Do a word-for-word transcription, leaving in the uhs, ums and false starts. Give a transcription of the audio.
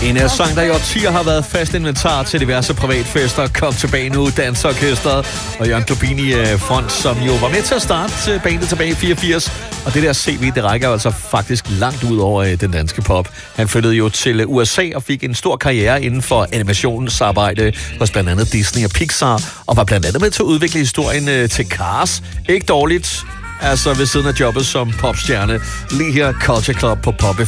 En af sang, der i årtier har været fast inventar til diverse privatfester, kom tilbage nu, Dansorkestret og Jørgen Klubin i front, som jo var med til at starte bandet tilbage i fireogfirs. Og det der C V, det rækker altså faktisk langt ud over den danske pop. Han flyttede jo til U S A og fik en stor karriere inden for animationsarbejde hos blandt andet Disney og Pixar, og var blandt andet med til at udvikle historien til Cars. Ikke dårligt, altså ved siden af jobbet som popstjerne. Lige her Culture Club på Pop F